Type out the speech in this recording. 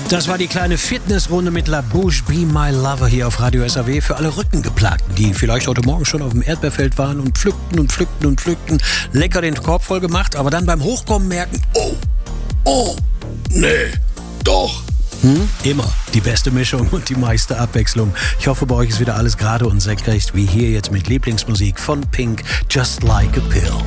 Das war die kleine Fitnessrunde mit La Bouche Be My Lover hier auf Radio SAW für alle Rückengeplagten, die vielleicht heute Morgen schon auf dem Erdbeerfeld waren und pflückten, lecker den Korb voll gemacht, aber dann beim Hochkommen merken, nee, doch. Immer die beste Mischung und die meiste Abwechslung. Ich hoffe, bei euch ist wieder alles gerade und senkrecht, wie hier jetzt mit Lieblingsmusik von Pink, Just Like a Pill.